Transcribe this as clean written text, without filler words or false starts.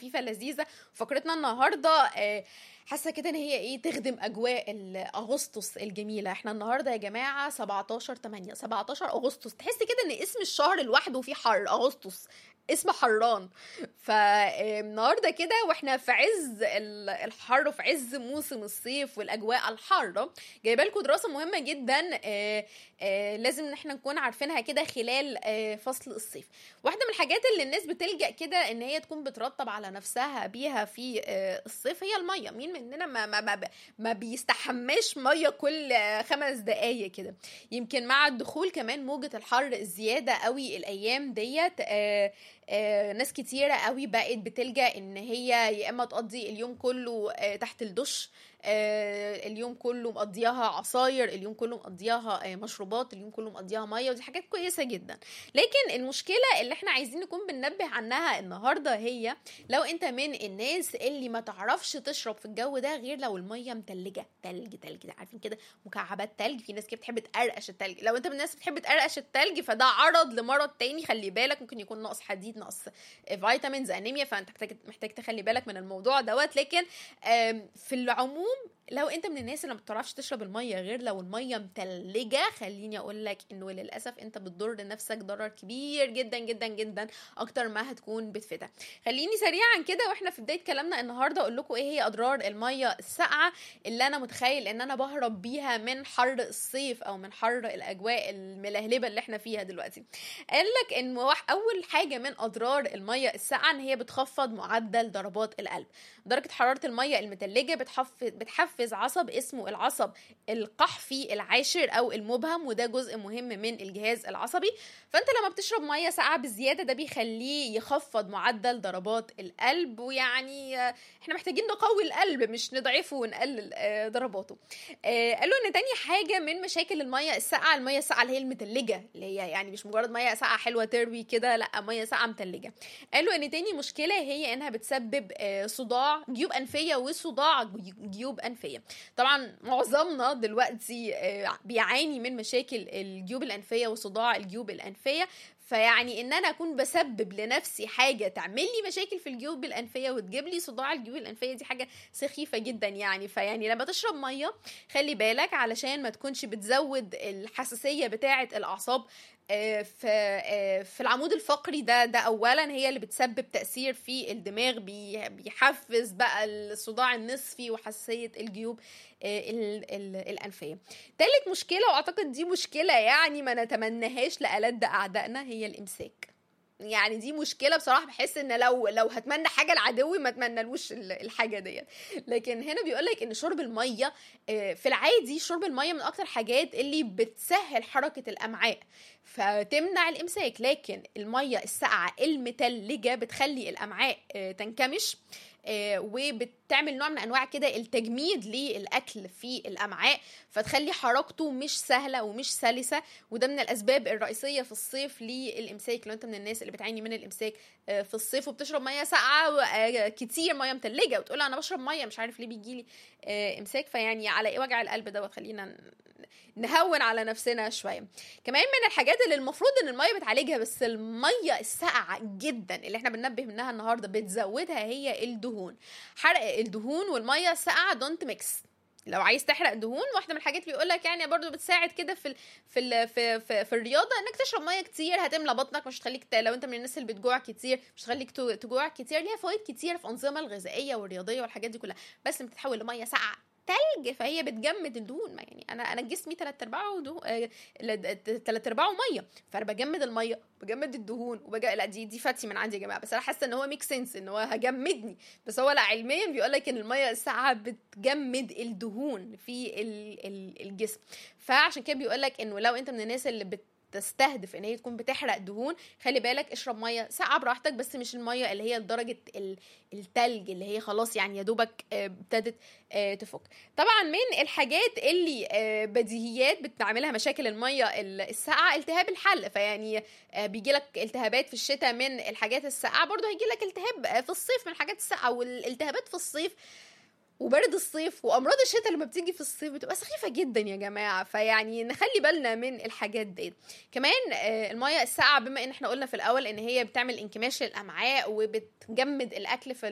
خفيفة لذيذة. فقرتنا النهاردة حاسة كده ان هي ايه تخدم اجواء اغسطس الجميلة. احنا النهاردة يا جماعة 17/8 17 اغسطس، تحس كده ان اسم الشهر لوحده فيه حر، اغسطس اسم حران. فالنهارده كده واحنا في عز الحر وفي عز موسم الصيف والاجواء الحاره، جايبه لكم دراسه مهمه جدا لازم ان احنا نكون عارفينها كده خلال فصل الصيف. واحده من الحاجات اللي الناس بتلجأ كده ان هي تكون بترطب على نفسها بيها في الصيف هي الميه. مين مننا ما بيستحماش ميه كل 5 دقايق كده؟ يمكن مع الدخول كمان موجة الحر الزيادة قوي الايام ديت ناس كتيرة قوي بقت بتلجأ ان هي يا اما تقضي اليوم كله تحت الدش، اليوم كله مقضياها عصاير، اليوم كله مقضياها مشروبات، اليوم كله مقضياها ميه، ودي حاجات كويسه جدا. لكن المشكله اللي احنا عايزين نكون بننبه عنها النهارده هي لو انت من الناس اللي ما تعرفش تشرب في الجو ده غير لو الميه متلجه، تلج عارفين كده مكعبات تلج. في ناس كده بتحب تقرقش التلج، لو انت من الناس بتحب تقرقش التلج فده عرض لمرض تاني، خلي بالك ممكن يكون نقص حديد، نقص فيتامينز، انيميا، فانت محتاج تخلي بالك من الموضوع دوت. لكن في العموم لو انت من الناس اللي ما بتعرفش تشرب الميه غير لو الميه متلجه، خليني اقول لك انه للاسف انت بتضر نفسك ضرر كبير جدا جدا جدا اكتر ما هتكون بتفيدك. خليني سريعا كده واحنا في بدايه كلامنا النهارده اقول لكم ايه هي اضرار الميه الساقعه اللي انا متخيل ان انا بهرب بيها من حر الصيف او من حر الاجواء الملهلبه اللي احنا فيها دلوقتي. قال لك ان اول حاجه من اضرار الميه الساقعه ان هي بتخفض معدل ضربات القلب. درجه حراره الميه المتلجه بتحفز عصب اسمه العصب القحفي العاشر او المبهم، وده جزء مهم من الجهاز العصبي. فانت لما بتشرب ميه ساقعه بزياده ده بيخليه يخفض معدل ضربات القلب، ويعني احنا محتاجين نقوي القلب مش نضعفه ونقلل ضرباته. قالوا ان تاني حاجه من مشاكل الميه الساقعه، الميه الساقعه اللي هي المتلجه، اللي هي يعني مش مجرد ميه ساقعه حلوه تروي كده، لا ميه ساقعه متلجه. قالوا ان تاني مشكله هي انها بتسبب صداع جيوب انفيه وصداع جيوب انفيه. طبعا معظمنا دلوقتي بيعاني من مشاكل الجيوب الانفيه وصداع الجيوب الانفيه، فيعني ان انا اكون بسبب لنفسي حاجه تعمل لي مشاكل في الجيوب الانفيه وتجيب لي صداع الجيوب الانفيه دي حاجه سخيفه جدا يعني. فيعني لما تشرب ميه خلي بالك علشان ما تكونش بتزود الحساسيه بتاعه الاعصاب في العمود الفقري. ده اولا هي اللي بتسبب تأثير في الدماغ، بيحفز بقى الصداع النصفي وحساسية الجيوب الأنفية. تالت مشكلة واعتقد دي مشكلة يعني ما نتمنهاش لألد أعدائنا هي الإمساك. يعني دي مشكله بصراحه، بحس ان لو هتمنى حاجه العدو ما تمنلوش الحاجه ديت. لكن هنا بيقولك ان شرب الميه في العادي، شرب الميه من اكتر حاجات اللي بتسهل حركه الامعاء فتمنع الامساك. لكن الميه الساقعه المتلجه بتخلي الامعاء تنكمش وبتعمل نوع من انواع كده التجميد للاكل في الامعاء، فتخلي حركته مش سهله ومش سلسه. وده من الاسباب الرئيسيه في الصيف للامساك. لو انت من الناس اللي بتعاني من الامساك في الصيف وبتشرب ميه ساقعه كتير، ميه متلجه، وتقول انا بشرب ميه مش عارف ليه بيجيلي امساك، فيعني على ايه وجع القلب ده؟ خلينا نهون على نفسنا شويه. كمان من الحاجات اللي المفروض ان الميه بتعالجها بس الميه الساقعه جدا اللي احنا بننبه منها النهارده بتزودها هي الدهون. حرق الدهون والميه الساقعه دونت ميكس. لو عايز تحرق دهون، واحده من الحاجات اللي بيقول لك يعني برضو بتساعد كده في الرياضه انك تشرب ميه كتير، هتملى بطنك، مش هتخليك لو انت من الناس اللي بتجوع كتير مش هتخليك تجوع كتير. ليها فوائد كتير في الانظمه الغذائيه والرياضيه والحاجات دي كلها، بس لما تتحول لميه ساقعه تلج فهي بتجمد الدهون. يعني انا جسمي 3/4 ميه، فانا بجمد الميه بجمد الدهون لا دي فاتي من عندي يا جماعه، بس انا حاسه ان هو ميك سنس ان هو هجمدني، بس هو لا علميا بيقول لك ان الميه الساقعه بتجمد الدهون في الجسم. فعشان كده بيقول لك انه لو انت من الناس اللي تستهدف ان هي تكون بتحرق دهون، خلي بالك اشرب ميه ساقعه براحتك، بس مش الميه اللي هي لدرجه التلج اللي هي خلاص يعني يا دوبك ابتدت تفك. طبعا من الحاجات اللي بديهيات بتعملها مشاكل الميه الساقعه التهاب الحلق. فيعني بيجي لك التهابات في الشتاء من الحاجات الساقعه، برضو هيجي لك التهاب في الصيف من الحاجات الساقعه. والالتهابات في الصيف وبرد الصيف وامراض الشتاء لما بتيجي في الصيف بتبقى سخيفه جدا يا جماعه. فيعني نخلي بالنا من الحاجات دي. كمان الميه الساقعه بما ان احنا قلنا في الاول ان هي بتعمل انكماش للامعاء وبتجمد الاكل في